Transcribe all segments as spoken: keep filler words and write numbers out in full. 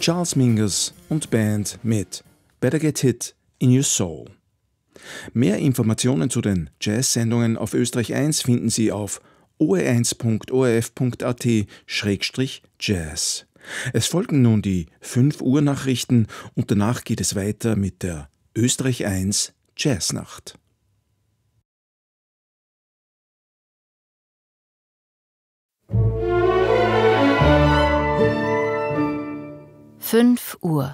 Charles Mingus und Band mit Better Get Hit in Your Soul. Mehr Informationen zu den Jazz-Sendungen auf Österreich eins finden Sie auf o e eins punkt o r f punkt a t slash jazz. Es folgen nun die fünf Uhr Nachrichten und danach geht es weiter mit der Österreich eins Jazznacht. fünf Uhr.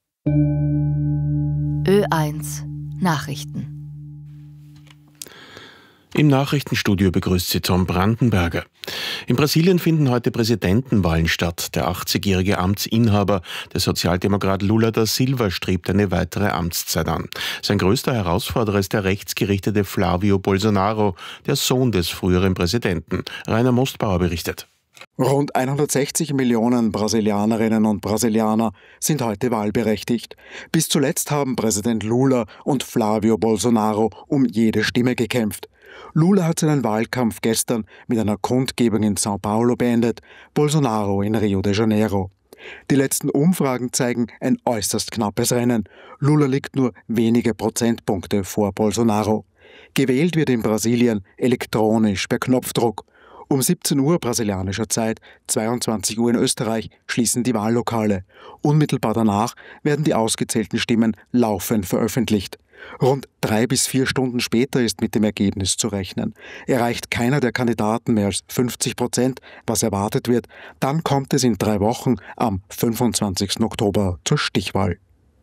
Ö eins Nachrichten. Im Nachrichtenstudio begrüßt Sie Tom Brandenberger. In Brasilien finden heute Präsidentenwahlen statt. Der achtzigjährige Amtsinhaber, der Sozialdemokrat Lula da Silva, strebt eine weitere Amtszeit an. Sein größter Herausforderer ist der rechtsgerichtete Flávio Bolsonaro, der Sohn des früheren Präsidenten. Rainer Mostbauer berichtet. Rund hundertsechzig Millionen Brasilianerinnen und Brasilianer sind heute wahlberechtigt. Bis zuletzt haben Präsident Lula und Flávio Bolsonaro um jede Stimme gekämpft. Lula hat seinen Wahlkampf gestern mit einer Kundgebung in São Paulo beendet, Bolsonaro in Rio de Janeiro. Die letzten Umfragen zeigen ein äußerst knappes Rennen. Lula liegt nur wenige Prozentpunkte vor Bolsonaro. Gewählt wird in Brasilien elektronisch per Knopfdruck. Um siebzehn Uhr brasilianischer Zeit, zweiundzwanzig Uhr in Österreich, schließen die Wahllokale. Unmittelbar danach werden die ausgezählten Stimmen laufend veröffentlicht. Rund drei bis vier Stunden später ist mit dem Ergebnis zu rechnen. Erreicht keiner der Kandidaten mehr als fünfzig Prozent, was erwartet wird, dann kommt es in drei Wochen am fünfundzwanzigsten Oktober zur Stichwahl.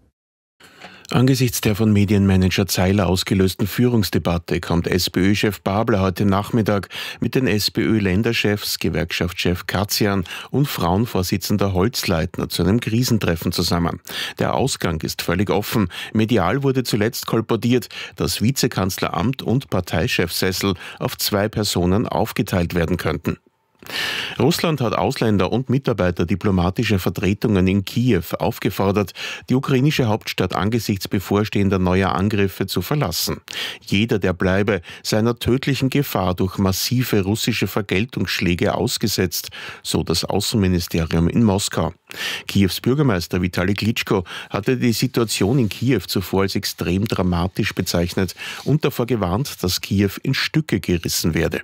Angesichts der von Medienmanager Zeiler ausgelösten Führungsdebatte kommt SPÖ-Chef Babler heute Nachmittag mit den SPÖ-Länderchefs, Gewerkschaftschef Katzian und Frauenvorsitzender Holzleitner zu einem Krisentreffen zusammen. Der Ausgang ist völlig offen. Medial wurde zuletzt kolportiert, dass Vizekanzleramt und Parteichefsessel auf zwei Personen aufgeteilt werden könnten. Russland hat Ausländer und Mitarbeiter diplomatischer Vertretungen in Kiew aufgefordert, die ukrainische Hauptstadt angesichts bevorstehender neuer Angriffe zu verlassen. Jeder, der bleibe, sei einer tödlichen Gefahr durch massive russische Vergeltungsschläge ausgesetzt, so das Außenministerium in Moskau. Kiews Bürgermeister Vitali Klitschko hatte die Situation in Kiew zuvor als extrem dramatisch bezeichnet und davor gewarnt, dass Kiew in Stücke gerissen werde.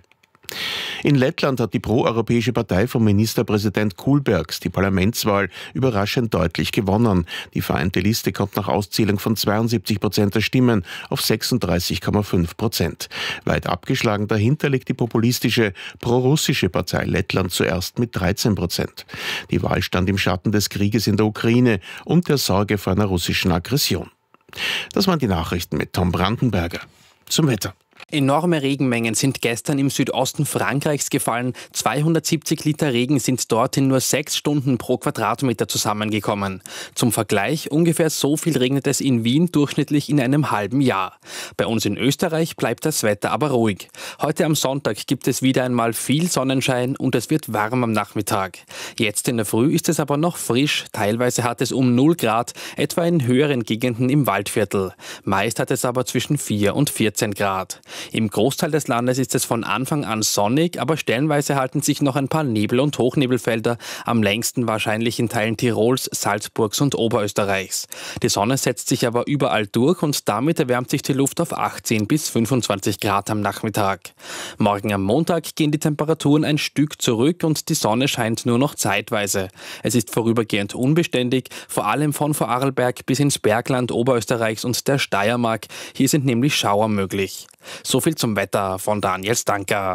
In Lettland hat die proeuropäische Partei von Ministerpräsident Kulbergs die Parlamentswahl überraschend deutlich gewonnen. Die vereinte Liste kommt nach Auszählung von zweiundsiebzig Prozent der Stimmen auf sechsunddreißig Komma fünf Prozent. Weit abgeschlagen dahinter liegt die populistische prorussische Partei Lettland zuerst mit dreizehn Prozent. Die Wahl stand im Schatten des Krieges in der Ukraine und der Sorge vor einer russischen Aggression. Das waren die Nachrichten mit Tom Brandenberger. Zum Wetter. Enorme Regenmengen sind gestern im Südosten Frankreichs gefallen. zweihundertsiebzig Liter Regen sind dort in nur sechs Stunden pro Quadratmeter zusammengekommen. Zum Vergleich, ungefähr so viel regnet es in Wien durchschnittlich in einem halben Jahr. Bei uns in Österreich bleibt das Wetter aber ruhig. Heute am Sonntag gibt es wieder einmal viel Sonnenschein und es wird warm am Nachmittag. Jetzt in der Früh ist es aber noch frisch. Teilweise hat es um null Grad, etwa in höheren Gegenden im Waldviertel. Meist hat es aber zwischen vier und vierzehn Grad. Im Großteil des Landes ist es von Anfang an sonnig, aber stellenweise halten sich noch ein paar Nebel- und Hochnebelfelder, am längsten wahrscheinlich in Teilen Tirols, Salzburgs und Oberösterreichs. Die Sonne setzt sich aber überall durch und damit erwärmt sich die Luft auf achtzehn bis fünfundzwanzig Grad am Nachmittag. Morgen am Montag gehen die Temperaturen ein Stück zurück und die Sonne scheint nur noch zeitweise. Es ist vorübergehend unbeständig, vor allem von Vorarlberg bis ins Bergland Oberösterreichs und der Steiermark. Hier sind nämlich Schauer möglich. So viel zum Wetter von Daniel Stanker.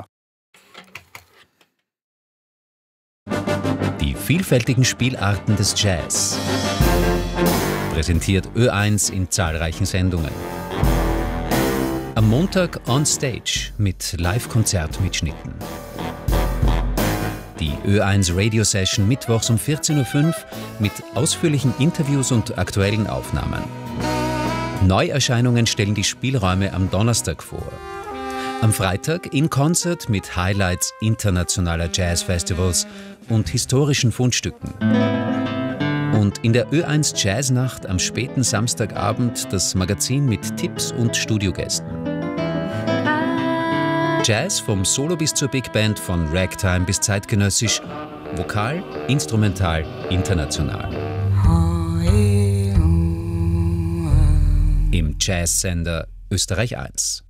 Die vielfältigen Spielarten des Jazz. Präsentiert Ö eins in zahlreichen Sendungen. Am Montag on Stage mit Live-Konzertmitschnitten. Die Ö eins Radio Session mittwochs um vierzehn Uhr fünf mit ausführlichen Interviews und aktuellen Aufnahmen. Neuerscheinungen stellen die Spielräume am Donnerstag vor. Am Freitag in Konzert mit Highlights internationaler Jazzfestivals und historischen Fundstücken. Und in der Ö eins Jazznacht am späten Samstagabend das Magazin mit Tipps und Studiogästen. Jazz vom Solo bis zur Big Band, von Ragtime bis zeitgenössisch, Vokal, Instrumental, international. Jazzsender Österreich eins.